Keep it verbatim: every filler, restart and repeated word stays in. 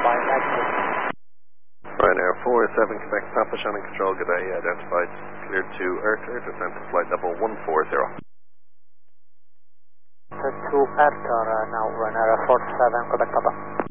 by negative. Right, Air four seven, Quebec, Papa Shannon Control, good day, identified, cleared to Earther, descent to flight level one four zero. To Earther, uh, now runner four seven, Quebec, Papa.